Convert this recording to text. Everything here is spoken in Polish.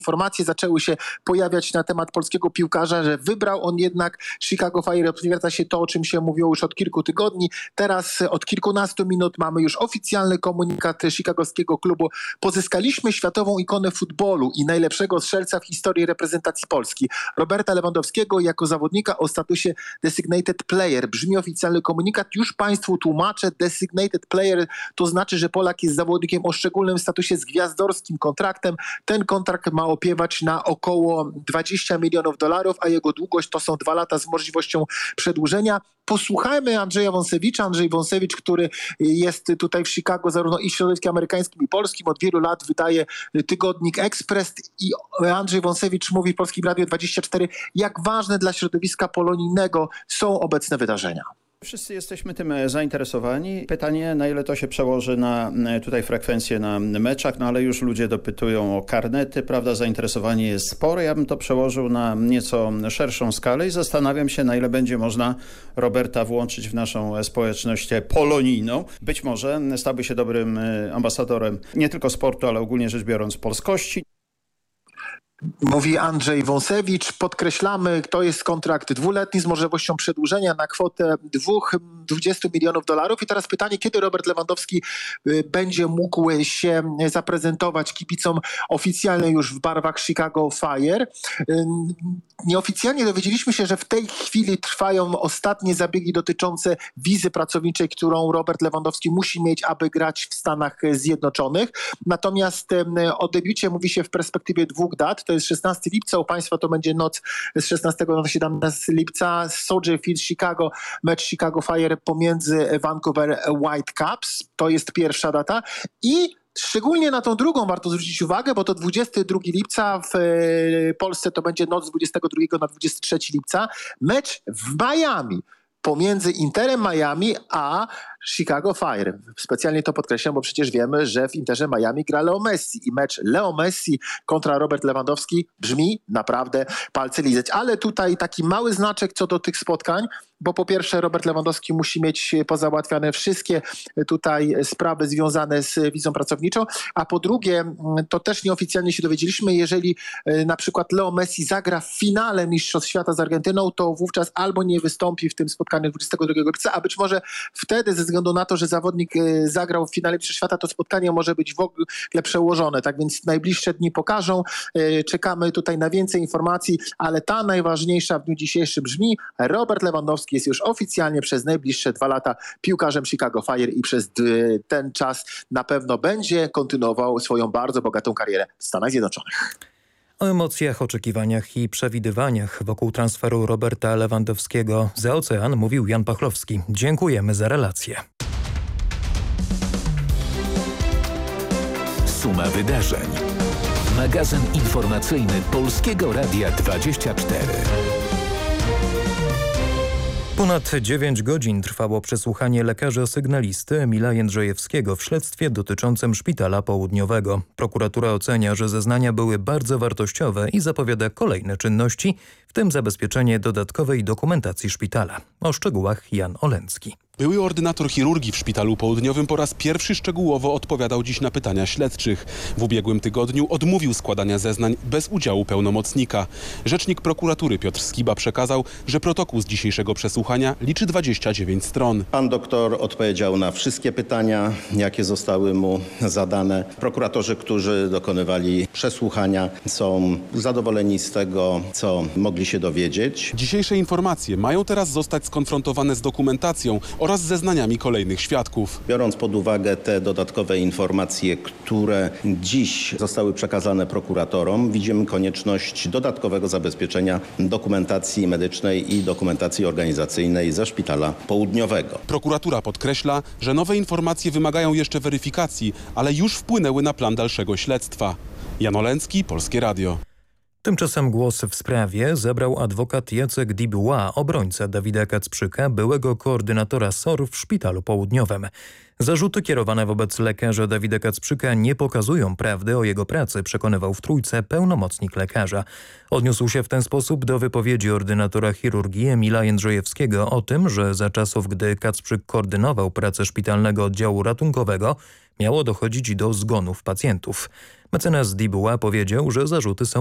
informacje zaczęły się pojawiać na temat polskiego piłkarza, że wybrał on jednak Chicago Fire. Potwierdza się to, o czym się mówiło już od kilku tygodni. Teraz od kilkunastu minut mamy już oficjalny komunikat chicagowskiego klubu. Pozyskaliśmy światową ikonę futbolu i najlepszego strzelca w historii reprezentacji Polski, Roberta Lewandowskiego, jako zawodnika o statusie designated player. Brzmi oficjalny komunikat. Już Państwu tłumaczę. Designated player to znaczy, że Polak jest zawodnikiem o szczególnym statusie z gwiazdorskim kontraktem. Ten kontrakt ma opiewać na około $20 milionów, a jego długość to są 2 lata z możliwością przedłużenia. Posłuchajmy Andrzeja Wąsewicza. Andrzej Wąsewicz, który jest tutaj w Chicago zarówno i w środowisku amerykańskim i polskim, od wielu lat wydaje tygodnik Express i Andrzej Wąsewicz mówi w Polskim Radiu 24, jak ważne dla środowiska polonijnego są obecne wydarzenia. Wszyscy jesteśmy tym zainteresowani. Pytanie, na ile to się przełoży na tutaj frekwencję na meczach, no ale już ludzie dopytują o karnety, prawda, zainteresowanie jest spore. Ja bym to przełożył na nieco szerszą skalę i zastanawiam się, na ile będzie można Roberta włączyć w naszą społeczność polonijną. Być może stałby się dobrym ambasadorem nie tylko sportu, ale ogólnie rzecz biorąc polskości. Mówi Andrzej Wąsewicz. Podkreślamy, to jest kontrakt 2-letni z możliwością przedłużenia na kwotę $20 milionów. I teraz pytanie, kiedy Robert Lewandowski będzie mógł się zaprezentować kibicom oficjalnie już w barwach Chicago Fire. Nieoficjalnie dowiedzieliśmy się, że w tej chwili trwają ostatnie zabiegi dotyczące wizy pracowniczej, którą Robert Lewandowski musi mieć, aby grać w Stanach Zjednoczonych. Natomiast o debiucie mówi się w perspektywie 2 dat. To jest 16 lipca, u Państwa to będzie noc z 16 na 17 lipca. Soldier Field Chicago, mecz Chicago Fire pomiędzy Vancouver Whitecaps. To jest pierwsza data. I szczególnie na tą drugą warto zwrócić uwagę, bo to 22 lipca, w Polsce to będzie noc z 22 na 23 lipca. Mecz w Miami pomiędzy Interem Miami a Chicago Fire. Specjalnie to podkreślam, bo przecież wiemy, że w Interze Miami gra Leo Messi i mecz Leo Messi kontra Robert Lewandowski brzmi naprawdę palce lizać. Ale tutaj taki mały znaczek co do tych spotkań, bo po pierwsze Robert Lewandowski musi mieć pozałatwiane wszystkie tutaj sprawy związane z wizą pracowniczą, a po drugie, to też nieoficjalnie się dowiedzieliśmy, jeżeli na przykład Leo Messi zagra w finale Mistrzostw Świata z Argentyną, to wówczas albo nie wystąpi w tym spotkaniu 22 lipca, a być może wtedy ze względu na to, że zawodnik zagrał w finale Mistrzostw Świata, to spotkanie może być w ogóle przełożone. Tak więc najbliższe dni pokażą. Czekamy tutaj na więcej informacji, ale ta najważniejsza w dniu dzisiejszym brzmi: Robert Lewandowski jest już oficjalnie przez najbliższe 2 lata piłkarzem Chicago Fire i przez ten czas na pewno będzie kontynuował swoją bardzo bogatą karierę w Stanach Zjednoczonych. O emocjach, oczekiwaniach i przewidywaniach wokół transferu Roberta Lewandowskiego za ocean mówił Jan Pachlowski. Dziękujemy za relację. Suma wydarzeń. Magazyn informacyjny Polskiego Radia 24. Ponad 9 godzin trwało przesłuchanie lekarza sygnalisty Emila Jędrzejewskiego w śledztwie dotyczącym Szpitala Południowego. Prokuratura ocenia, że zeznania były bardzo wartościowe i zapowiada kolejne czynności, w tym zabezpieczenie dodatkowej dokumentacji szpitala. O szczegółach Jan Olencki. Były ordynator chirurgii w Szpitalu Południowym po raz pierwszy szczegółowo odpowiadał dziś na pytania śledczych. W ubiegłym tygodniu odmówił składania zeznań bez udziału pełnomocnika. Rzecznik prokuratury Piotr Skiba przekazał, że protokół z dzisiejszego przesłuchania liczy 29 stron. Pan doktor odpowiedział na wszystkie pytania, jakie zostały mu zadane. Prokuratorzy, którzy dokonywali przesłuchania, są zadowoleni z tego, co mogli się dowiedzieć. Dzisiejsze informacje mają teraz zostać skonfrontowane z dokumentacją oraz zeznaniami kolejnych świadków. Biorąc pod uwagę te dodatkowe informacje, które dziś zostały przekazane prokuratorom, widzimy konieczność dodatkowego zabezpieczenia dokumentacji medycznej i dokumentacji organizacyjnej ze Szpitala Południowego. Prokuratura podkreśla, że nowe informacje wymagają jeszcze weryfikacji, ale już wpłynęły na plan dalszego śledztwa. Jan Olencki, Polskie Radio. Tymczasem głos w sprawie zabrał adwokat Jacek Dubois, obrońca Dawida Kacprzyka, byłego koordynatora SOR w Szpitalu Południowym. Zarzuty kierowane wobec lekarza Dawida Kacprzyka nie pokazują prawdy o jego pracy, przekonywał w Trójce pełnomocnik lekarza. Odniósł się w ten sposób do wypowiedzi ordynatora chirurgii Emila Jędrzejewskiego o tym, że za czasów, gdy Kacprzyk koordynował pracę szpitalnego oddziału ratunkowego, miało dochodzić do zgonów pacjentów. Mecenas Dubois powiedział, że zarzuty są